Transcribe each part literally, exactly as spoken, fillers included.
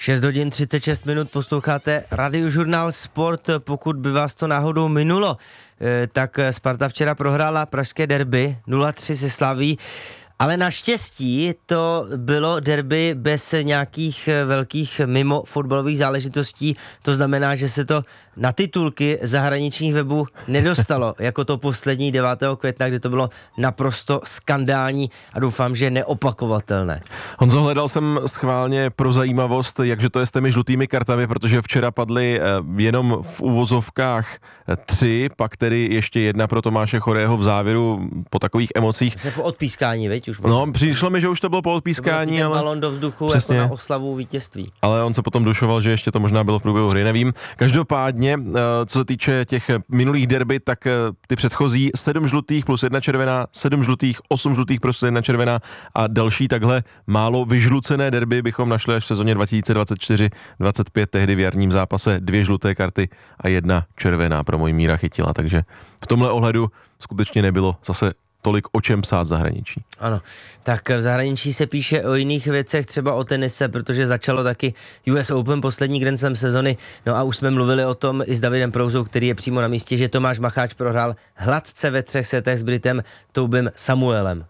šest hodin třicet šest minut posloucháte Radiožurnál Sport. Pokud by vás to náhodou minulo, tak Sparta včera prohrála pražské derby nula tři se Slaví, ale naštěstí to bylo derby bez nějakých velkých mimo fotbalových záležitostí. To znamená, že se to na titulky zahraničních webů nedostalo, jako to poslední devátého května, kde to bylo naprosto skandální a doufám, že neopakovatelné. Honzo, hledal jsem schválně pro zajímavost, jakže to je s těmi žlutými kartami, protože včera padly jenom v uvozovkách tři, pak tedy ještě jedna pro Tomáše Chorého v závěru po takových emocích. Jste po odpískání, veď? Už no, přišlo mi, že už to bylo po odpískání, to byl ale... balon do vzduchu, přesně, jako na oslavu vítězství. Ale on se potom dušoval, že ještě to možná bylo v průběhu hry, nevím. Každopádně, co se týče těch minulých derby, tak ty předchozí sedm žlutých plus jedna červená, sedm žlutých, osm žlutých plus jedna červená a další takhle málo vyžlucené derby bychom našli až v sezóně dva tisíce dvacet čtyři dvacet pět, tehdy v jarním zápase dvě žluté karty a jedna červená pro Mojmíra Chytila, takže v tomhle ohledu skutečně nebylo zase tolik o čem psát v zahraničí. Ano, tak v zahraničí se píše o jiných věcech, třeba o tenise, protože začalo taky U S Open, poslední Grand Slam sezony, no a už jsme mluvili o tom i s Davidem Prouzou, který je přímo na místě, že Tomáš Macháč prohrál hladce ve třech setech s Britem Toubem Samuelem.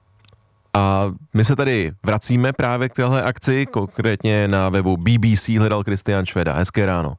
A my se tady vracíme právě k téhle akci, konkrétně na webu B B C hledal Kristián Šveda. Hezké ráno.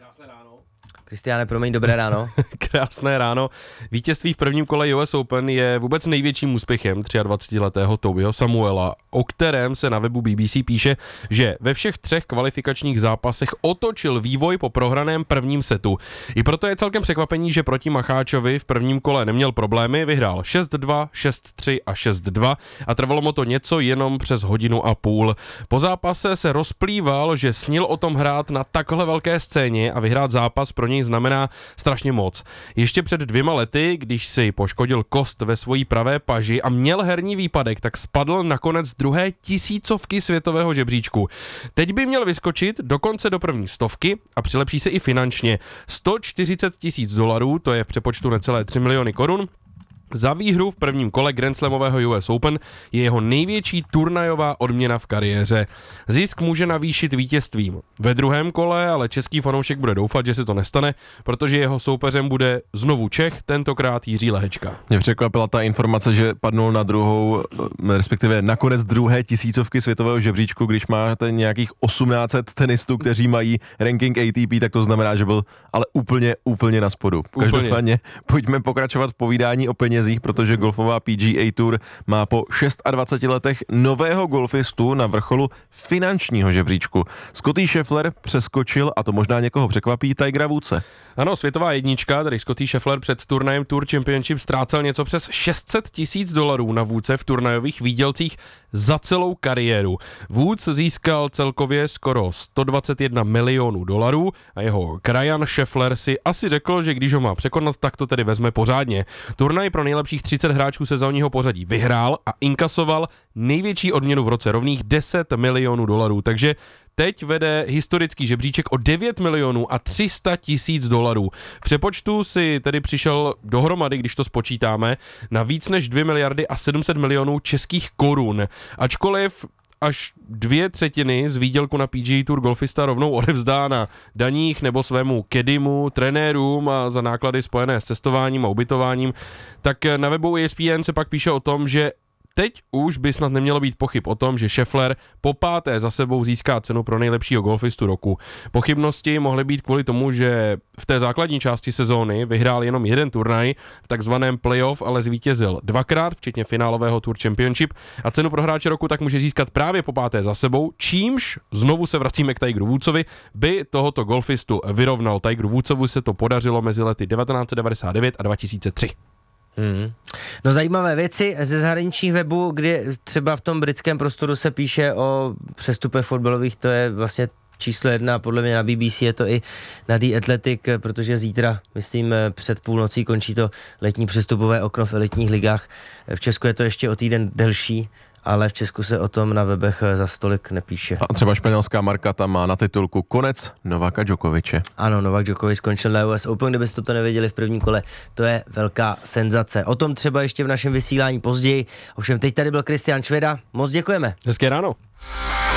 Kristiáne, promiň, dobré ráno. Krásné ráno. Vítězství v prvním kole U S Open je vůbec největším úspěchem dvacetiletého Toubieho Samuela, o kterém se na webu B B C píše, že ve všech třech kvalifikačních zápasech otočil vývoj po prohraném prvním setu. I proto je celkem překvapení, že proti Macháčovi v prvním kole neměl problémy, vyhrál šest dva, šest tři a šest dva a trvalo mu to něco jenom přes hodinu a půl. Po zápase se rozplýval, že snil o tom hrát na takhle velké scéně a vyhrát zápas pro něj znamená strašně moc. Ještě před dvěma lety, když si poškodil kost ve svojí pravé paži a měl herní výpadek, tak spadl nakonec druhé tisícovky světového žebříčku. Teď by měl vyskočit dokonce do první stovky a přilepší se i finančně. sto čtyřicet tisíc dolarů, to je v přepočtu necelé tři miliony korun, za výhru v prvním kole Grand Slamového U S Open je jeho největší turnajová odměna v kariéře. Zisk může navýšit vítězstvím ve druhém kole, ale český fanoušek bude doufat, že se to nestane, protože jeho soupeřem bude znovu Čech, tentokrát Jiří Lehečka. Mě překvapila ta informace, že padnul na druhou, respektive nakonec druhé tisícovky světového žebříčku, když máte nějakých osmnáct set tenistů, kteří mají ranking A T P, tak to znamená, že byl ale úplně, úplně na spodu. Každopádně pojďme pokračovat v povídání o penězích, protože golfová P G A Tour má po dvaceti šesti letech nového golfistu na vrcholu finančního žebříčku. Scottie Scheffler přeskočil, a to možná někoho překvapí, Tigera Woodse. Ano, světová jednička, tedy Scottie Scheffler před turnajem Tour Championship ztrácel něco přes šest set tisíc dolarů na Woodse v turnajových výdělcích za celou kariéru. Woods získal celkově skoro sto dvacet jedna milionů dolarů a jeho krajan Scheffler si asi řekl, že když ho má překonat, tak to tedy vezme pořádně. Turnaj pro nejlepších třicet hráčů sezónního pořadí vyhrál a inkasoval největší odměnu v roce, rovných deset milionů dolarů, takže teď vede historický žebříček o devět milionů a tři sta tisíc dolarů. V přepočtu si tedy přišel dohromady, když to spočítáme, na víc než dvě miliardy a sedm set milionů českých korun. Ačkoliv až dvě třetiny z výdělku na P G A Tour golfista rovnou odevzdá na daních nebo svému kedimu, trenérům a za náklady spojené s cestováním a ubytováním, tak na webu E S P N se pak píše o tom, že teď už by snad nemělo být pochyb o tom, že Scheffler po páté za sebou získá cenu pro nejlepšího golfistu roku. Pochybnosti mohly být kvůli tomu, že v té základní části sezóny vyhrál jenom jeden turnaj v takzvaném playoff, ale zvítězil dvakrát, včetně finálového Tour Championship, a cenu pro hráče roku tak může získat právě po páté za sebou, čímž znovu se vracíme k Tigeru Woodsovi, by tohoto golfistu vyrovnal. Tigeru Woodsovi se to podařilo mezi lety devatenáct set devadesát devět a dva tisíce tři. Hmm. No, zajímavé věci ze zahraničních webů, kde třeba v tom britském prostoru se píše o přestupech fotbalových, to je vlastně číslo jedna, podle mě na B B C je to i na The Athletic, protože zítra, myslím, před půlnocí končí to letní přestupové okno v elitních ligách. V Česku je to ještě o týden delší, ale v Česku se o tom na webech za stolik nepíše. A třeba španělská Marka tam má na titulku konec Novaka Djokoviče. Ano, Novak Djokovic skončil na U S Open, kdybyste to nevěděli v prvním kole, to je velká senzace. O tom třeba ještě v našem vysílání později, ovšem teď tady byl Kristián Šveda, moc děkujeme. Hezké ráno.